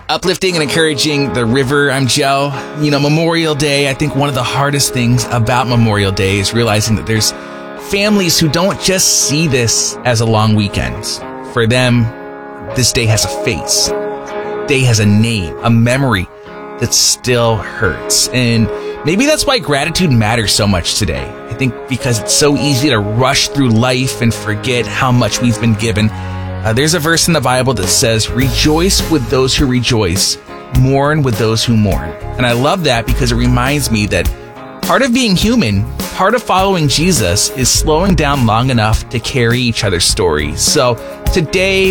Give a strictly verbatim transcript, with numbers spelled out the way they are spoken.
Uplifting and encouraging the river. I'm Joe. You know, Memorial Day, I think one of the hardest things about Memorial Day is realizing that there's families who don't just see this as a long weekend. For them, this day has a face. Day has a name, a memory that still hurts. And maybe that's why gratitude matters so much today. I think because it's so easy to rush through life and forget how much we've been given. Uh, there's a verse in the Bible that says, rejoice with those who rejoice, mourn with those who mourn. And I love that because it reminds me that part of being human, part of following Jesus is slowing down long enough to carry each other's stories. So today,